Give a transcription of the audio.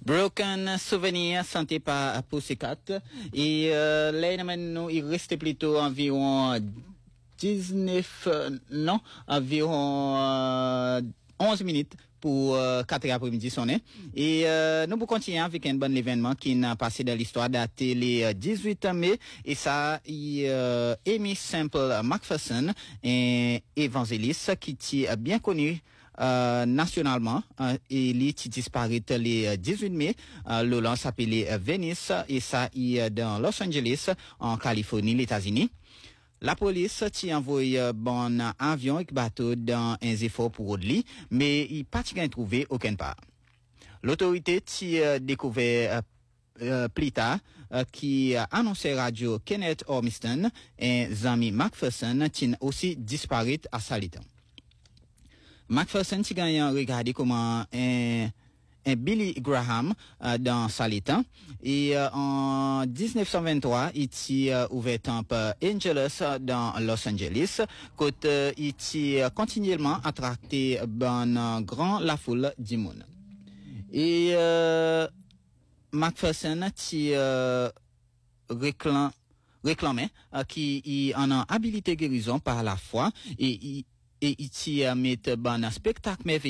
Broken Souvenir, santé par Pussycat. Et là, maintenant, il restait plutôt environ 19, non, environ 11 minutes pour 4 après-midi sonner. Et nous pour continuer avec un bon événement qui n'a passé dans l'histoire daté le 18 mai. Et ça, Amy Semple McPherson, un évangéliste qui est bien connu nationalement, il est disparu le 18 mai. Le s'appelait Venice et ça est dans Los Angeles, en Californie, les États-Unis. La police a envoyé bon avion et bateau dans un effort pour lui, mais il n'a pas trouvé aucun part. L'autorité a découvert plus tard qui a annoncé radio Kenneth Ormiston et Zami McPherson qui aussi disparu à Salitan. McPherson a regardé comment un Billy Graham dans Salitan et en 1923 il a ouvert Temple Angelus dans Los Angeles côté il a continuellement attracté grand la foule du monde et McPherson réclamait qui en a habilité guérison par la foi et il a mis un spectacle merveilleux